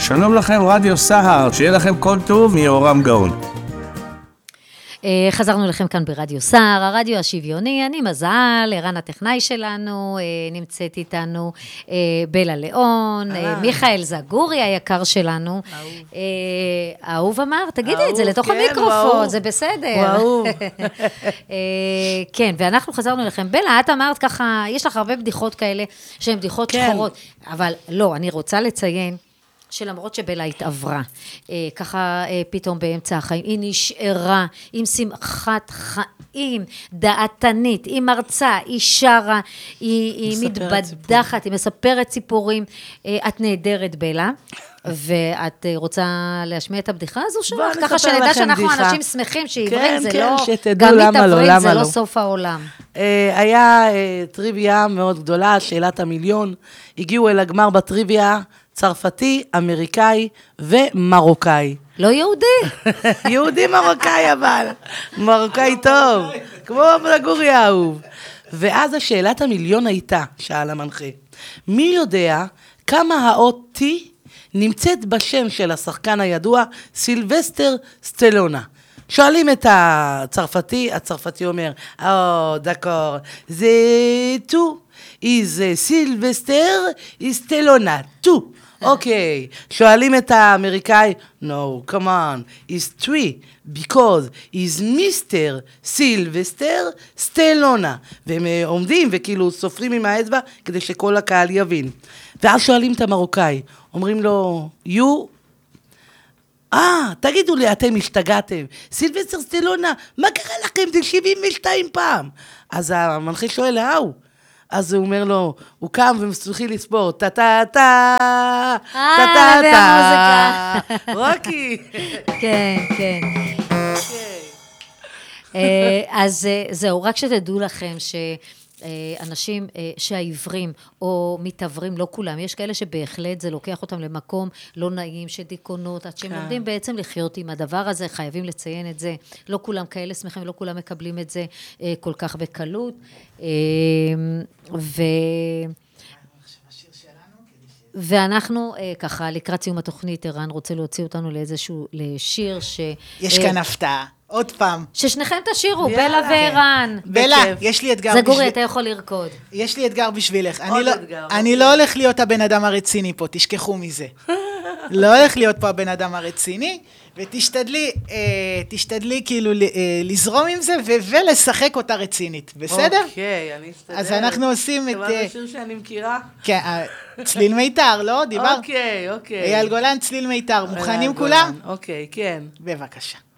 שלום לכם, רדיו סהר, שיהיה לכם כל טוב מיורם גאון. חזרנו לכם כאן ברדיו סער, הרדיו השוויוני, אני מזל, ערן הטכנאי שלנו, נמצאת איתנו בלה ליאון, מיכאל זגורי היקר שלנו. אהוב אמר, תגידי את זה לתוך המיקרופון, זה בסדר. כן, ואנחנו חזרנו לכם. בלה, את אמרת ככה, יש לך הרבה בדיחות כאלה, שהן בדיחות שחורות, אבל לא, אני רוצה לציין, שלמרות שבלה התעברה, ככה פתאום באמצע החיים, היא נשארה עם שמחת חיים, דעתנית, היא מרצה, היא שרה, היא מתבדחת, היא מספרת סיפורים, את נהדרת בלה, ואת רוצה להשמיע את הבדיחה הזו שלך, ככה שנדע שאנחנו אנשים שמחים שעברים, זה לא, גם מתעברים, זה לא סוף העולם. היה טריוויה מאוד גדולה, שאלת המיליון, הגיעו אל הגמר בטריוויה, צרפתי, אמריקאי ומרוקאי. לא יהודי. יהודי מרוקאי אבל. מרוקאי טוב. כמו בגורי האהוב. ואז השאלת המיליון הייתה, שאל המנחה, מי יודע כמה האות T נמצאת בשם של השחקן הידוע סילבסטר סטלונה? שואלים את הצרפתי אומר, דקור, זה טו. is סילבסטר סטלונה, טו. אוקיי, שואלים את האמריקאי, no, come on, is 3, because is מיסטר סילבסטר סטלונה. והם עומדים וכאילו סופרים עם האצבע כדי שכל הקהל יבין. ואז שואלים את המרוקאי, אומרים לו, תגידו לי, אתם השתגעתם, סילבסטר סטלונה, מה קרה לכם? זה 72 פעם. אז המנחה שואל, אז הוא אומר לו, הוא קם ומתחיל לספור, טה-טה-טה, טה-טה-טה, רוקי. כן, כן. אז זהו, רק שתדעו לכם שאנשים שהעיוורים או מתעברים, לא כולם, יש כאלה שבהחלט זה לוקח אותם למקום לא נעים, שדיכאונות, עד שהם לומדים בעצם לחיות עם הדבר הזה, חייבים לציין את זה, לא כולם כאלה שמחים, לא כולם מקבלים את זה כל כך בקלות, ואנחנו ככה לקראת סיום התוכנית, ערן רוצה להוציא אותנו לאיזשהו שיר יש כאן הפתעה. עוד פעם. ששניכם תשירו, בלה וערן. בלה, יש לי אתגר זגורי, אתה יכול לרקוד. יש לי אתגר בשבילך. אני לא הולך להיות הבן אדם הרציני פה, תשכחו מזה. לא הולך להיות פה הבן אדם הרציני, ותשתדלי כאילו לזרום עם זה, ולשחק אותה רצינית, בסדר? אוקיי, אני אשתדל. אז אנחנו עושים את... זה שיר שאני מכירה? כן, צליל מיתר, לא? דיבר? אוקיי. אייל גולן, צליל מיתר. מוכנים כולם? אוקיי, כן. בבקשה.